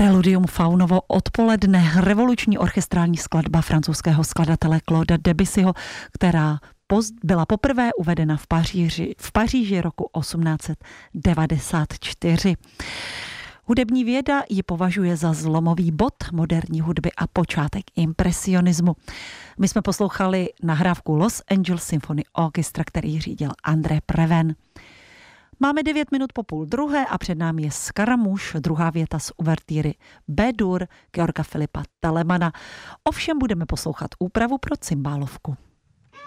Preludium Faunovo odpoledne, revoluční orchestrální skladba francouzského skladatele Clauda Debussyho, která byla poprvé uvedena v Paříži roku 1894. Hudební věda ji považuje za zlomový bod moderní hudby a počátek impresionismu. My jsme poslouchali nahrávku Los Angeles Symphony Orchestra, který řídil André Preven. Máme 9 minut po půl druhé a před námi je Skaramuš, druhá věta z uvertýry B-dur Georga Filipa Telemana. Ovšem budeme poslouchat úpravu pro cimbálovku.